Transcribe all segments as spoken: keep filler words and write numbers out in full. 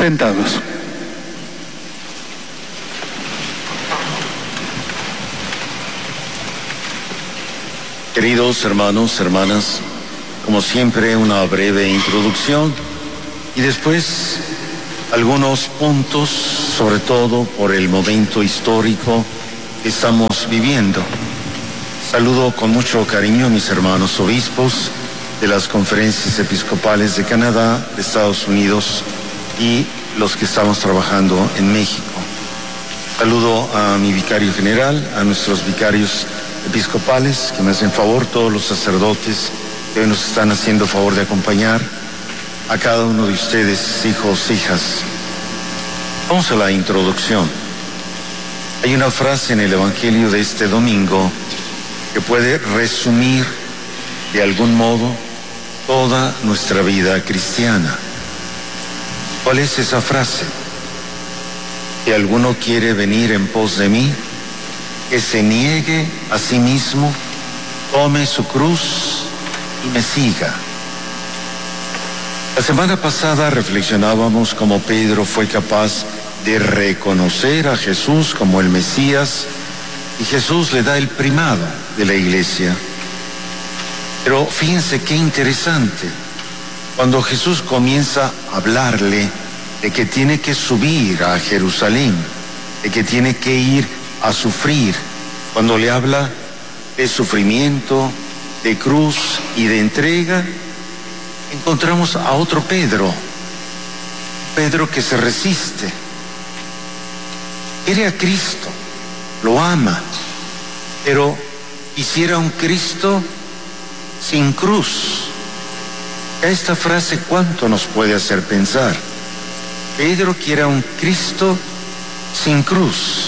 Sentados. Queridos hermanos, hermanas, como siempre una breve introducción y después algunos puntos, sobre todo por el momento histórico que estamos viviendo. Saludo con mucho cariño a mis hermanos obispos de las conferencias episcopales de Canadá, de Estados Unidos y los que estamos trabajando en México. Saludo a mi vicario general, a nuestros vicarios episcopales que me hacen favor, todos los sacerdotes que hoy nos están haciendo favor de acompañar, a cada uno de ustedes, hijos, hijas. Vamos a la introducción. Hay una frase en el Evangelio de este domingo que puede resumir de algún modo toda nuestra vida cristiana. ¿Cuál es esa frase? Si alguno quiere venir en pos de mí, que se niegue a sí mismo, tome su cruz y me siga. La semana pasada reflexionábamos cómo Pedro fue capaz de reconocer a Jesús como el Mesías y Jesús le da el primado de la iglesia. Pero fíjense qué interesante, cuando Jesús comienza a hablarle de que tiene que subir a Jerusalén, de que tiene que ir a sufrir, cuando le habla de sufrimiento, de cruz y de entrega, encontramos a otro Pedro, Pedro que se resiste. Quiere a Cristo, lo ama, pero quisiera un Cristo sin cruz. A esta frase, ¿cuánto nos puede hacer pensar? Pedro quiere a un Cristo sin cruz.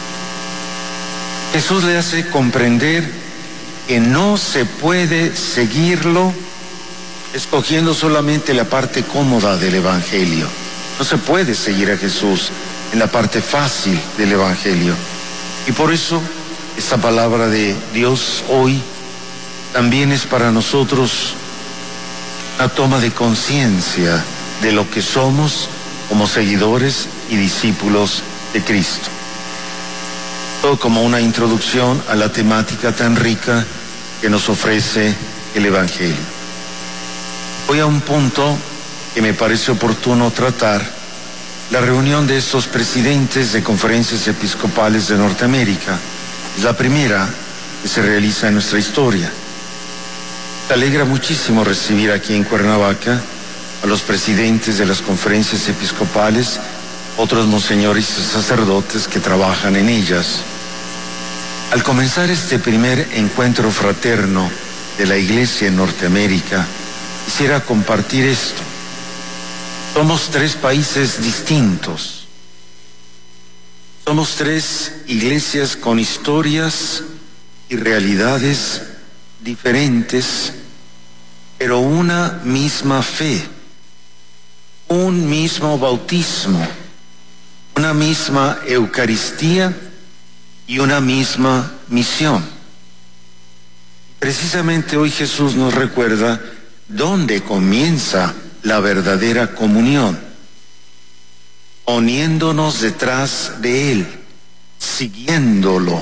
Jesús le hace comprender que no se puede seguirlo escogiendo solamente la parte cómoda del Evangelio. No se puede seguir a Jesús en la parte fácil del Evangelio. Y por eso esta palabra de Dios hoy también es para nosotros una toma de conciencia de lo que somos como seguidores y discípulos de Cristo. Todo como una introducción a la temática tan rica que nos ofrece el Evangelio. Voy a un punto que me parece oportuno tratar, la reunión de estos presidentes de conferencias episcopales de Norteamérica. Es la primera que se realiza en nuestra historia. Me alegra muchísimo recibir aquí en Cuernavaca a los presidentes de las conferencias episcopales, otros monseñores y sacerdotes que trabajan en ellas. Al comenzar este primer encuentro fraterno de la Iglesia en Norteamérica, quisiera compartir esto. Somos tres países distintos. Somos tres iglesias con historias y realidades diferentes, pero una misma fe, un mismo bautismo, una misma Eucaristía y una misma misión. Precisamente hoy Jesús nos recuerda dónde comienza la verdadera comunión, poniéndonos detrás de Él, siguiéndolo.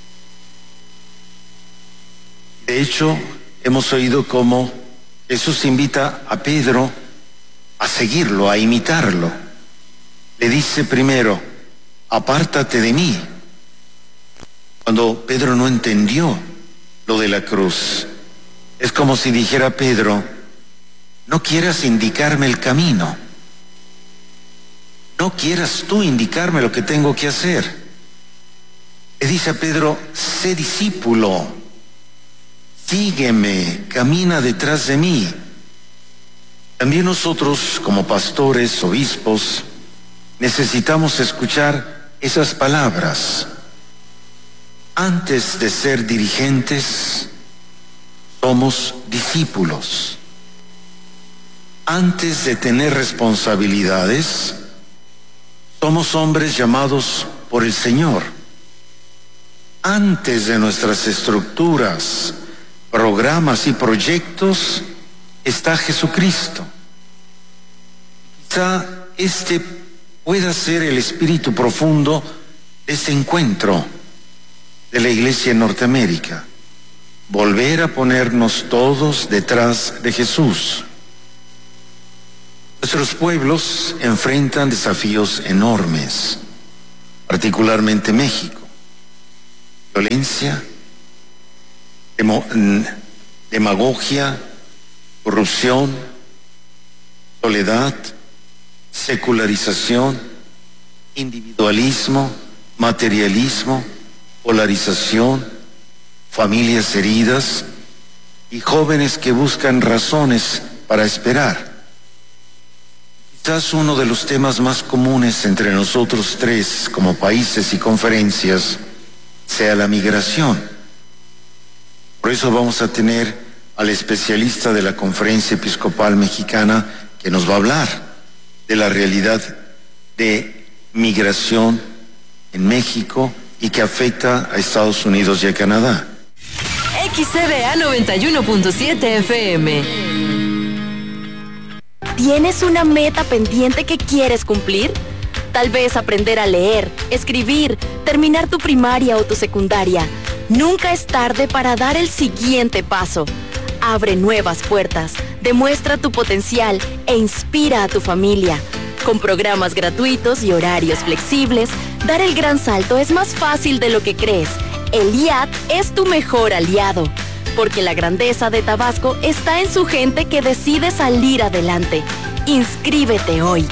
De hecho, hemos oído cómo Jesús invita a Pedro a seguirlo, a imitarlo. Le dice primero, apártate de mí. Cuando Pedro no entendió lo de la cruz, es como si dijera Pedro, no quieras indicarme el camino, no quieras tú indicarme lo que tengo que hacer. Le dice a Pedro, sé discípulo, sígueme, camina detrás de mí. También nosotros, como pastores, obispos, necesitamos escuchar esas palabras. Antes de ser dirigentes, somos discípulos. Antes de tener responsabilidades, somos hombres llamados por el Señor. Antes de nuestras estructuras, programas y proyectos, está Jesucristo. Quizá este pueda ser el espíritu profundo de este encuentro de la Iglesia en Norteamérica. Volver a ponernos todos detrás de Jesús. Nuestros pueblos enfrentan desafíos enormes, particularmente México. Violencia, demo, demagogia, corrupción, soledad, secularización, individualismo, materialismo, polarización, familias heridas y jóvenes que buscan razones para esperar. Quizás uno de los temas más comunes entre nosotros tres como países y conferencias sea la migración. Por eso vamos a tener al especialista de la Conferencia Episcopal Mexicana que nos va a hablar de la realidad de migración en México y que afecta a Estados Unidos y a Canadá. X C D A noventa y uno punto siete F M. ¿Tienes una meta pendiente que quieres cumplir? Tal vez aprender a leer, escribir, terminar tu primaria o tu secundaria. Nunca es tarde para dar el siguiente paso. Abre nuevas puertas, demuestra tu potencial e inspira a tu familia. Con programas gratuitos y horarios flexibles, dar el gran salto es más fácil de lo que crees. El I A T es tu mejor aliado, porque la grandeza de Tabasco está en su gente que decide salir adelante. Inscríbete hoy.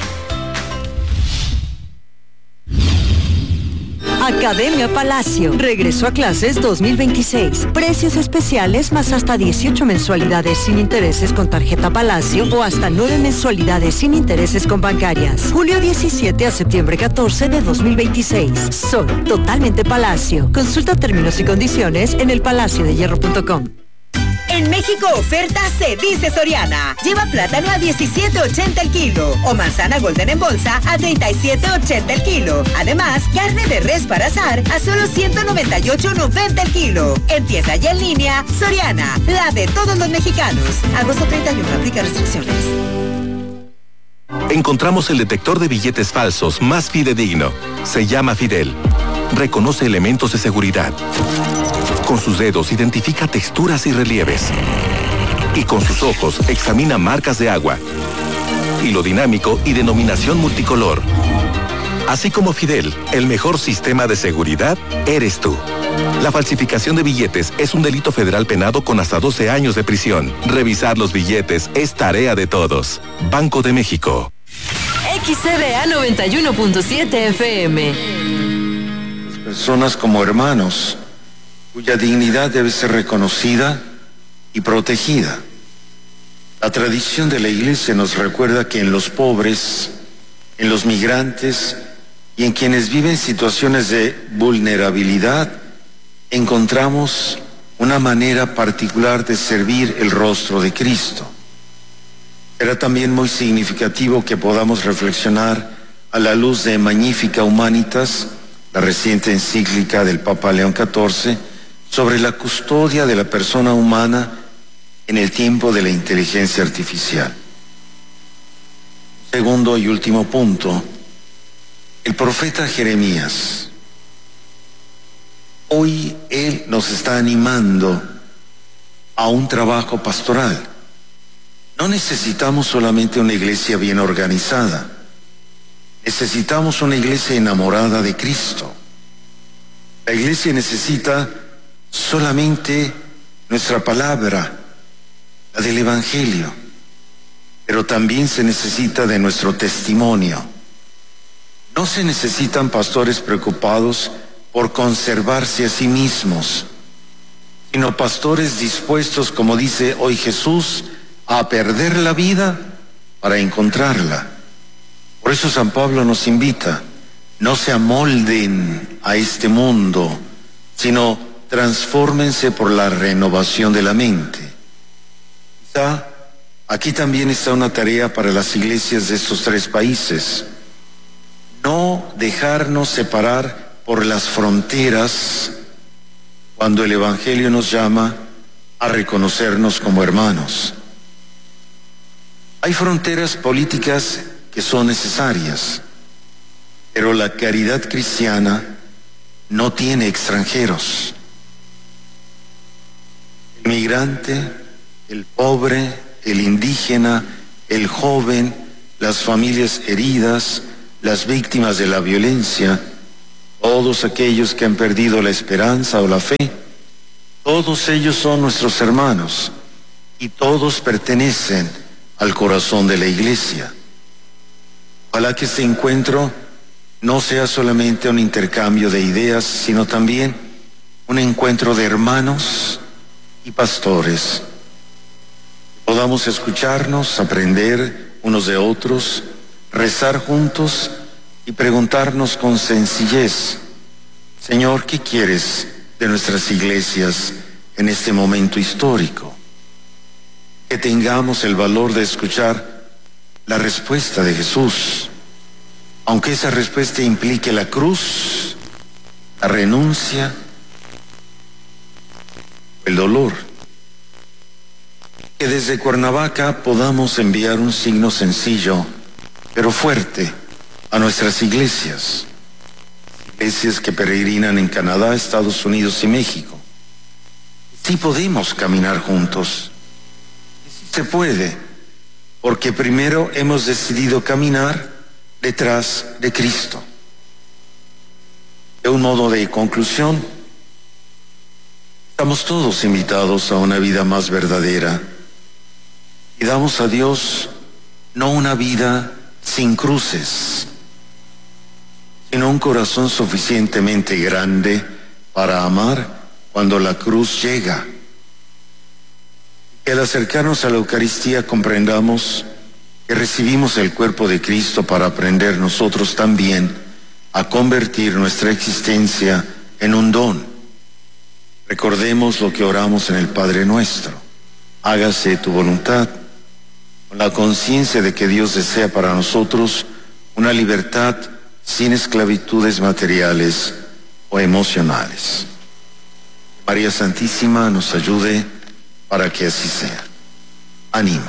Academia Palacio. Regresó a clases dos mil veintiséis. Precios especiales más hasta dieciocho mensualidades sin intereses con tarjeta Palacio o hasta nueve mensualidades sin intereses con bancarias. Julio diecisiete a septiembre catorce de dos mil veintiséis. Son totalmente Palacio. Consulta términos y condiciones en el palacio de hierro punto com. En México oferta se dice Soriana. Lleva plátano a diecisiete ochenta el kilo o manzana golden en bolsa a treinta y siete ochenta el kilo. Además, carne de res para asar a solo ciento noventa y ocho noventa el kilo. En tienda y en línea, Soriana, la de todos los mexicanos. Agosto treinta y uno, aplica restricciones. Encontramos el detector de billetes falsos más fidedigno. Se llama Fidel. Reconoce elementos de seguridad. Con sus dedos identifica texturas y relieves. Y con sus ojos examina marcas de agua. Hilo dinámico y denominación multicolor. Así como Fidel, el mejor sistema de seguridad eres tú. La falsificación de billetes es un delito federal penado con hasta doce años de prisión. Revisar los billetes es tarea de todos. Banco de México. X C D A noventa y uno punto siete F M. Las personas como hermanos, cuya dignidad debe ser reconocida y protegida. La tradición de la Iglesia nos recuerda que en los pobres, en los migrantes y en quienes viven situaciones de vulnerabilidad, encontramos una manera particular de servir el rostro de Cristo. Era también muy significativo que podamos reflexionar a la luz de Magnificat Humanitas, la reciente encíclica del Papa León catorce, sobre la custodia de la persona humana en el tiempo de la inteligencia artificial. Segundo y último punto, el profeta Jeremías. Hoy él nos está animando a un trabajo pastoral. No necesitamos solamente una iglesia bien organizada, necesitamos una iglesia enamorada de Cristo. La iglesia necesita solamente nuestra palabra, la del Evangelio, pero también se necesita de nuestro testimonio. No se necesitan pastores preocupados por conservarse a sí mismos, sino pastores dispuestos, como dice hoy Jesús, a perder la vida para encontrarla. Por eso San Pablo nos invita, no se amolden a este mundo, sino transfórmense por la renovación de la mente. Quizá aquí también está una tarea para las iglesias de estos tres países. No dejarnos separar por las fronteras cuando el Evangelio nos llama a reconocernos como hermanos. Hay fronteras políticas que son necesarias. Pero la caridad cristiana no tiene extranjeros. El migrante, el pobre, el indígena, el joven, las familias heridas, las víctimas de la violencia, todos aquellos que han perdido la esperanza o la fe, todos ellos son nuestros hermanos y todos pertenecen al corazón de la Iglesia. Ojalá que este encuentro no sea solamente un intercambio de ideas, sino también un encuentro de hermanos y pastores. Podamos escucharnos, aprender unos de otros, rezar juntos y preguntarnos con sencillez: Señor, ¿qué quieres de nuestras iglesias en este momento histórico? Que tengamos el valor de escuchar la respuesta de Jesús, aunque esa respuesta implique la cruz, la renuncia, el dolor. Que desde Cuernavaca podamos enviar un signo sencillo, pero fuerte, a nuestras iglesias, iglesias que peregrinan en Canadá, Estados Unidos y México. Sí podemos caminar juntos, sí se puede, porque primero hemos decidido caminar detrás de Cristo. De un modo de conclusión, estamos todos invitados a una vida más verdadera y damos a Dios no una vida sin cruces, sino un corazón suficientemente grande para amar cuando la cruz llega. Que al acercarnos a la Eucaristía comprendamos que recibimos el cuerpo de Cristo para aprender nosotros también a convertir nuestra existencia en un don. Recordemos lo que oramos en el Padre Nuestro: hágase tu voluntad, con la conciencia de que Dios desea para nosotros una libertad sin esclavitudes materiales o emocionales. María Santísima nos ayude para que así sea. Ánimo.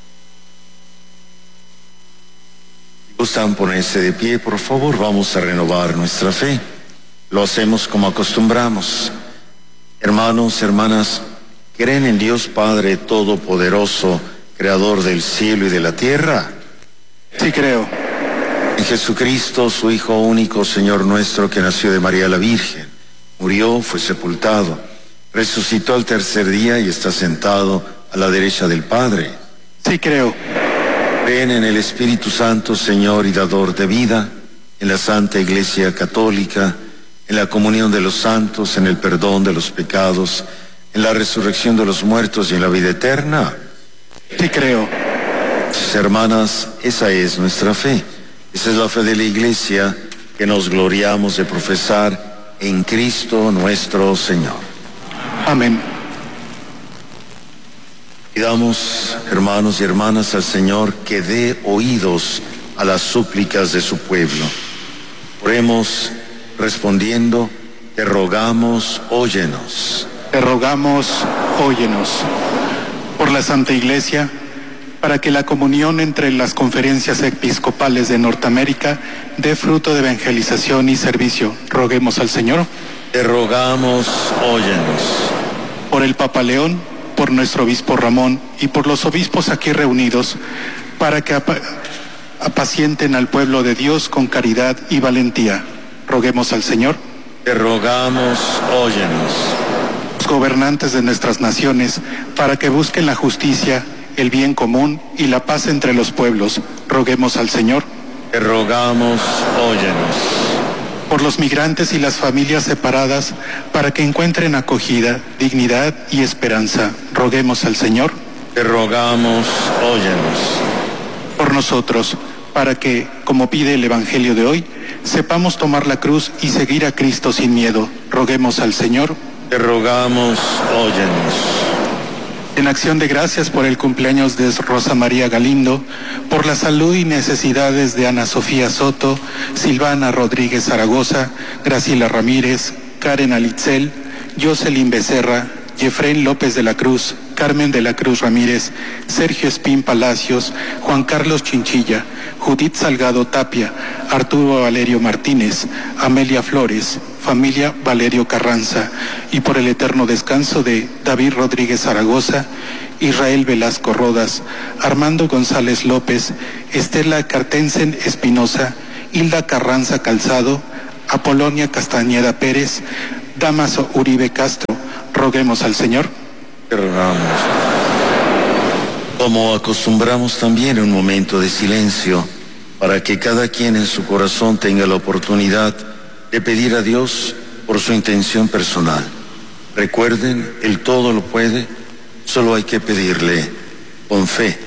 Si gustan ponerse de pie, por favor, vamos a renovar nuestra fe. Lo hacemos como acostumbramos. Hermanos, hermanas, ¿creen en Dios Padre Todopoderoso, Creador del cielo y de la tierra? Sí, creo. En Jesucristo, su Hijo único, Señor nuestro, que nació de María la Virgen, murió, fue sepultado, resucitó al tercer día y está sentado a la derecha del Padre. Sí, creo. Creen en el Espíritu Santo, Señor y dador de vida, en la Santa Iglesia Católica, en la comunión de los santos, en el perdón de los pecados, en la resurrección de los muertos y en la vida eterna. Sí, creo. Hermanas, esa es nuestra fe. Esa es la fe de la Iglesia que nos gloriamos de profesar en Cristo nuestro Señor. Amén. Pidamos, hermanos y hermanas, al Señor que dé oídos a las súplicas de su pueblo. Oremos respondiendo: te rogamos, óyenos. Te rogamos, óyenos. Por la Santa Iglesia, para que la comunión entre las conferencias episcopales de Norteamérica dé fruto de evangelización y servicio, roguemos al Señor. Te rogamos, óyenos. Por el Papa León, por nuestro obispo Ramón y por los obispos aquí reunidos, para que ap- apacienten al pueblo de Dios con caridad y valentía, roguemos al Señor. Te rogamos, óyenos. Los gobernantes de nuestras naciones, para que busquen la justicia, el bien común y la paz entre los pueblos, roguemos al Señor. Te rogamos, óyenos. Por los migrantes y las familias separadas, para que encuentren acogida, dignidad y esperanza, roguemos al Señor. Te rogamos, óyenos. Por nosotros, para que, como pide el Evangelio de hoy, sepamos tomar la cruz y seguir a Cristo sin miedo, roguemos al Señor. Te rogamos, óyenos. En acción de gracias por el cumpleaños de Rosa María Galindo, por la salud y necesidades de Ana Sofía Soto, Silvana Rodríguez Zaragoza, Graciela Ramírez, Karen Alitzel, Jocelyn Becerra, Jefrén López de la Cruz, Carmen de la Cruz Ramírez, Sergio Espín Palacios, Juan Carlos Chinchilla, Judith Salgado Tapia, Arturo Valerio Martínez, Amelia Flores, familia Valerio Carranza, y por el eterno descanso de David Rodríguez Zaragoza, Israel Velasco Rodas, Armando González López, Estela Cartensen Espinosa, Hilda Carranza Calzado, Apolonia Castañeda Pérez, Damaso Uribe Castro. Roguemos al Señor. Rogamos. Como acostumbramos también un momento de silencio para que cada quien en su corazón tenga la oportunidad de pedir a Dios por su intención personal. Recuerden, Él todo lo puede, solo hay que pedirle con fe.